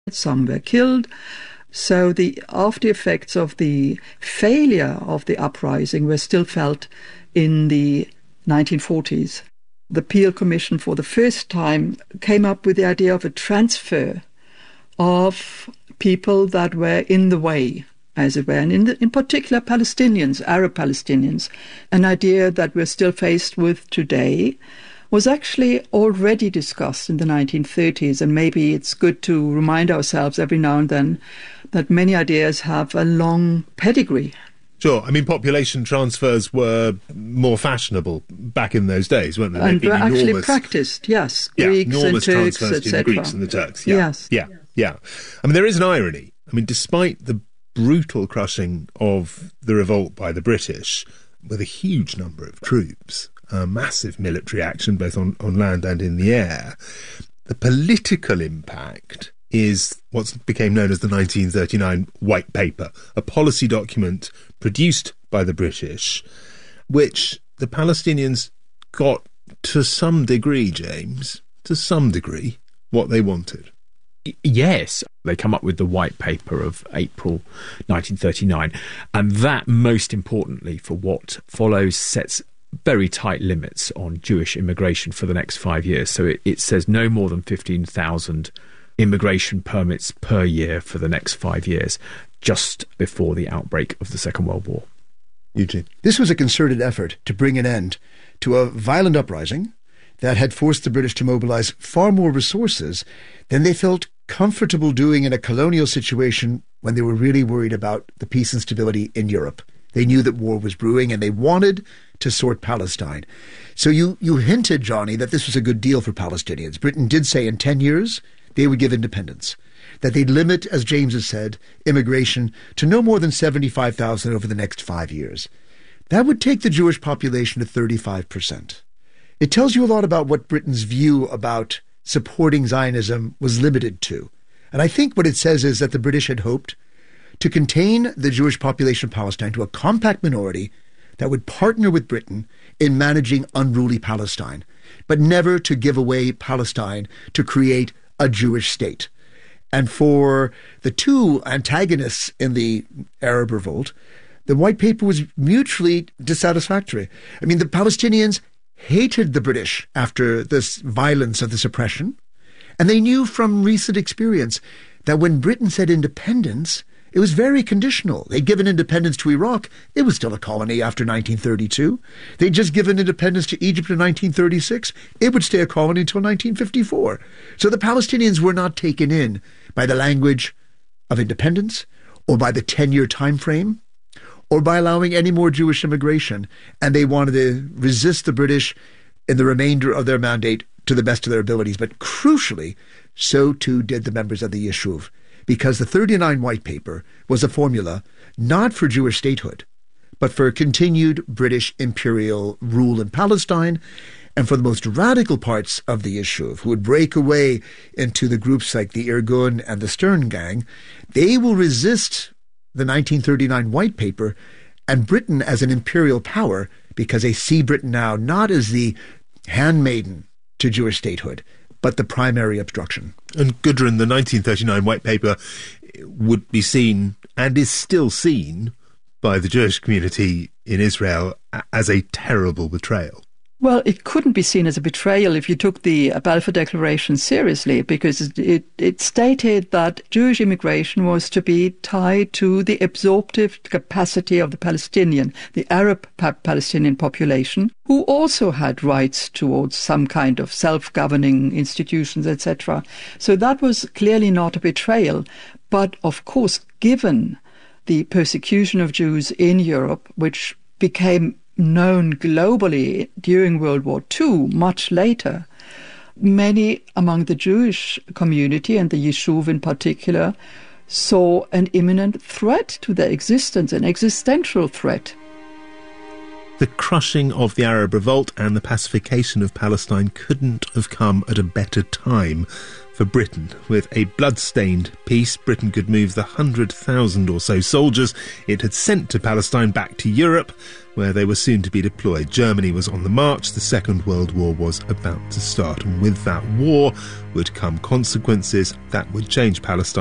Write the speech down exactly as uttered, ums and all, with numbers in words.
Some were killed. So the after effects of the failure of the uprising were still felt in the nineteen forties. The Peel Commission for the first time came up with the idea of a transfer of people that were in the way, as it were, and in, the, in particular Palestinians, Arab Palestinians. An idea that we're still faced with today was actually already discussed in the nineteen thirties, and maybe it's good to remind ourselves every now and then that many ideas have a long pedigree. Sure. I mean, population transfers were more fashionable back in those days, weren't they? And were actually enormous, practiced, yes. Yeah, Greeks enormous and Turks, transfers et to the Greeks and the Turks. Yeah, yes. Yeah, yeah. I mean, there is an irony. I mean, despite the brutal crushing of the revolt by the British, with a huge number of troops, a massive military action both on, on land and in the air, the political impact is what became known as the nineteen thirty-nine White Paper, a policy document produced by the British, which the Palestinians got to some degree, James, to some degree, what they wanted. Yes, they come up with the White Paper of April nineteen thirty-nine, and that, most importantly for what follows, sets very tight limits on Jewish immigration for the next five years. So it, it says no more than fifteen thousand immigration permits per year for the next five years, just before the outbreak of the Second World War. Eugene. This was a concerted effort to bring an end to a violent uprising that had forced the British to mobilise far more resources than they felt comfortable doing in a colonial situation when they were really worried about the peace and stability in Europe. They knew that war was brewing and they wanted to sort Palestine. So you, you hinted, Johnny, that this was a good deal for Palestinians. Britain did say in ten years they would give independence, that they'd limit, as James has said, immigration to no more than seventy-five thousand over the next five years. That would take the Jewish population to thirty-five percent. It tells you a lot about what Britain's view about supporting Zionism was limited to. And I think what it says is that the British had hoped to contain the Jewish population of Palestine to a compact minority that would partner with Britain in managing unruly Palestine, but never to give away Palestine to create a Jewish state. And for the two antagonists in the Arab revolt, the White Paper was mutually dissatisfactory. I mean, the Palestinians hated the British after this violence of the suppression, and they knew from recent experience that when Britain said independence, it was very conditional. They'd given independence to Iraq. It was still a colony after nineteen thirty-two. They'd just given independence to Egypt in nineteen thirty-six. It would stay a colony until nineteen fifty-four. So the Palestinians were not taken in by the language of independence or by the ten-year time frame or by allowing any more Jewish immigration. And they wanted to resist the British in the remainder of their mandate to the best of their abilities. But crucially, so too did the members of the Yishuv, because the thirty-nine White Paper was a formula not for Jewish statehood, but for continued British imperial rule in Palestine, and for the most radical parts of the Yishuv, who would break away into the groups like the Irgun and the Stern Gang. They will resist the nineteen thirty-nine White Paper and Britain as an imperial power, because they see Britain now not as the handmaiden to Jewish statehood, but the primary obstruction. And Gudrun, the nineteen thirty-nine White Paper would be seen, and is still seen, by the Jewish community in Israel as a terrible betrayal. Well, it couldn't be seen as a betrayal if you took the Balfour Declaration seriously, because it, it stated that Jewish immigration was to be tied to the absorptive capacity of the Palestinian, the Arab pa- Palestinian population, who also had rights towards some kind of self-governing institutions, et cetera. So that was clearly not a betrayal. But of course, given the persecution of Jews in Europe, which became known globally during World War Two, much later, many among the Jewish community, and the Yishuv in particular, saw an imminent threat to their existence, an existential threat. The crushing of the Arab revolt and the pacification of Palestine couldn't have come at a better time for Britain. With a blood-stained peace, Britain could move the one hundred thousand or so soldiers it had sent to Palestine back to Europe, where they were soon to be deployed. Germany was on the march, the Second World War was about to start, and with that war would come consequences that would change Palestine